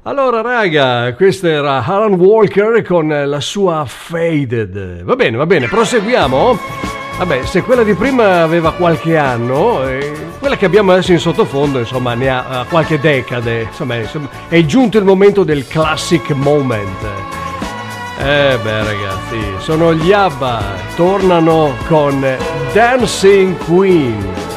Allora raga, questo era Alan Walker con la sua Faded. Va bene, proseguiamo. Vabbè, se quella di prima aveva qualche anno, quella che abbiamo adesso in sottofondo, insomma, ne ha qualche decade. Insomma, è giunto il momento del classic moment. Ragazzi, sono gli ABBA, tornano con Dancing Queen.